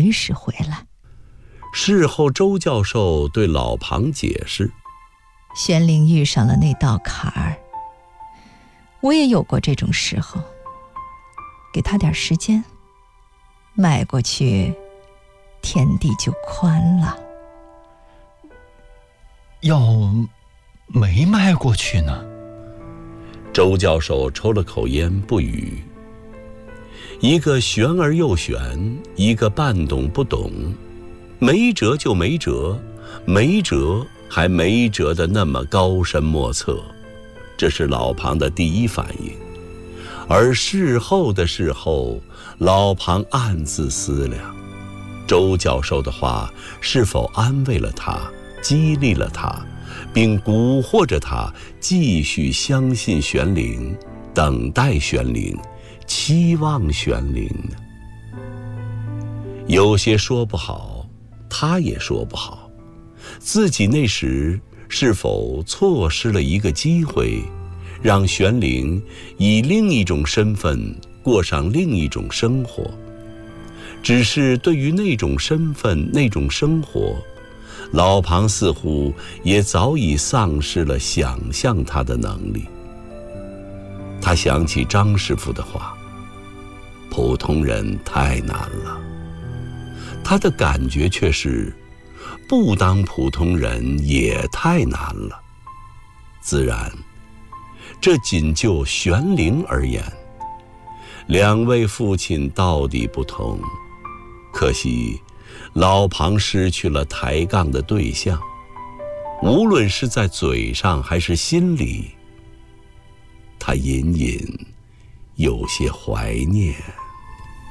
随时回来。 事后周教授对老庞解释， 玄灵遇上了那道坎儿，我也有过这种时候，给他点时间，迈过去天地就宽了。 要没迈过去呢？ 周教授抽了口烟不语，一个玄而又玄，一个半懂不懂，没辙就没辙，没辙还没辙的那么高深莫测，这是老庞的第一反应。而事后的事后，老庞暗自思量，周教授的话是否安慰了他，激励了他，并蛊惑着他继续相信玄灵，等待玄灵，期望玄灵呢？有些说不好，他也说不好，自己那时是否错失了一个机会，让玄灵以另一种身份过上另一种生活？只是对于那种身份，那种生活，老庞似乎也早已丧失了想象他的能力。他想起张师傅的话，普通人太难了。他的感觉却是，不当普通人也太难了。自然，这仅就玄灵而言，两位父亲到底不同。可惜老庞失去了抬杠的对象，无论是在嘴上还是心里，他隐隐有些怀念。